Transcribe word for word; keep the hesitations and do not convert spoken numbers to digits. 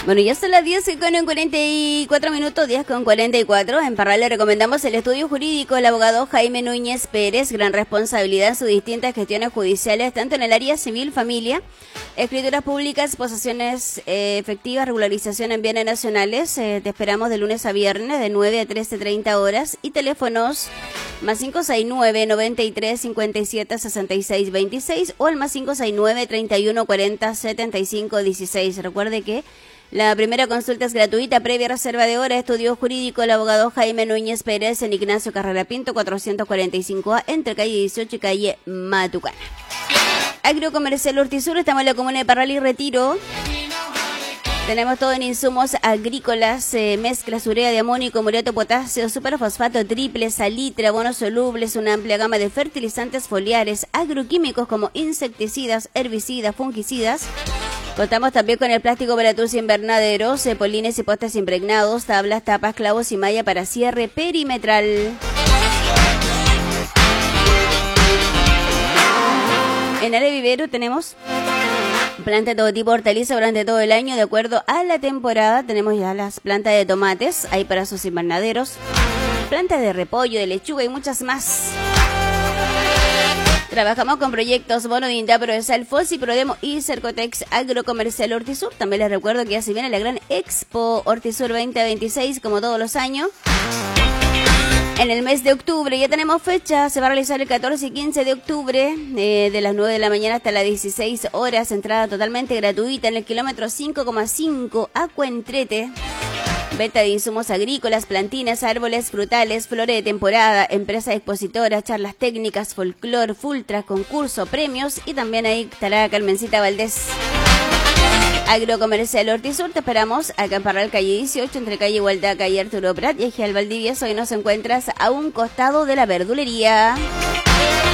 Bueno, ya son las diez con cuarenta y cuatro minutos, diez con cuarenta y cuatro. En Parral le recomendamos el estudio jurídico. El abogado Jaime Núñez Pérez, gran responsabilidad en sus distintas gestiones judiciales, tanto en el área civil, familia, escrituras públicas, posesiones eh, efectivas, regularización en bienes nacionales. Eh, te esperamos de lunes a viernes, de nueve a trece treinta horas. Y teléfonos más cinco seis nueve, noventa y tres, cincuenta y siete, sesenta y seis veintiséis o el más cinco seis nueve, treinta y uno, cuarenta, setenta y cinco dieciséis. Recuerde que la primera consulta es gratuita, previa reserva de hora. Estudio jurídico, el abogado Jaime Núñez Pérez, en Ignacio Carrera Pinto, cuatrocientos cuarenta y cinco A, entre calle dieciocho y calle Matucana. Agrocomercial Hortisur, estamos en la comuna de Parral y Retiro. Tenemos todo en insumos agrícolas, eh, mezclas, urea de amonio, muriato, potasio, superfosfato triple, salitre, abonos solubles, una amplia gama de fertilizantes foliares, agroquímicos como insecticidas, herbicidas, fungicidas. Contamos también con el plástico para tus invernaderos, eh, polines y postes impregnados, tablas, tapas, clavos y malla para cierre perimetral. En área vivero tenemos planta de todo tipo de hortalizas durante todo el año, de acuerdo a la temporada. Tenemos ya las plantas de tomates, ahí para sus invernaderos, plantas de repollo, de lechuga y muchas más. Trabajamos con proyectos Bono de Indapro de Salfos y Prodemo y Cercotex Agrocomercial Hortisur. También les recuerdo que ya se viene la gran Expo Hortisur veinte veintiséis, como todos los años. En el mes de octubre ya tenemos fecha, se va a realizar el catorce y quince de octubre, eh, de las nueve de la mañana hasta las dieciséis horas, entrada totalmente gratuita en el kilómetro cinco coma cinco, Acuentrete. Venta de insumos agrícolas, plantinas, árboles, frutales, flores de temporada, empresas expositoras, charlas técnicas, folclor, fultras, concurso, premios y también ahí estará Carmencita Valdés. Agrocomercial Hortisur, te esperamos acá en Parral, calle dieciocho, entre calle Igualdad, calle Arturo Prat y Eje al Valdivieso, y nos encuentras a un costado de la verdulería.